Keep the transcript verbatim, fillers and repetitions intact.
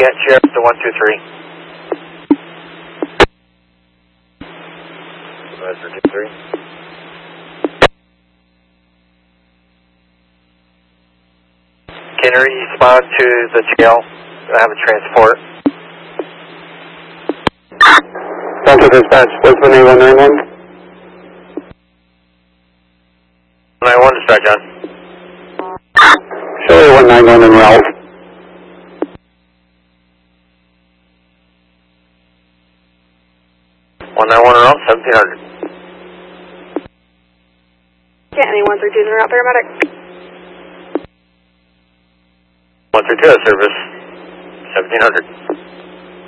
Can't share to one two three. Supervisor two three. Can you respond to the jail? I have a transport. Central Dispatch, what's the name one nine one? one nine one, dispatch on. Show one nine one and Ralph. one nine one around seventeen hundred. Canton one three two, route paramedic. one three two, service seventeen hundred.